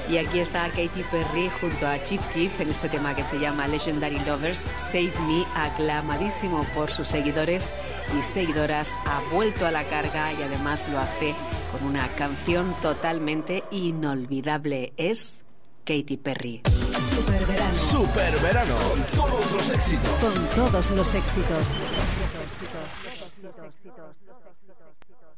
Y aquí está Katy Perry junto a Chief Keef en este tema que se llama Legendary Lovers, Save Me, aclamadísimo por sus seguidores y seguidoras. Ha vuelto a la carga y además lo hace con una canción totalmente inolvidable. Es Katy Perry. Superverano. Superverano. Con todos los éxitos. Con todos los éxitos.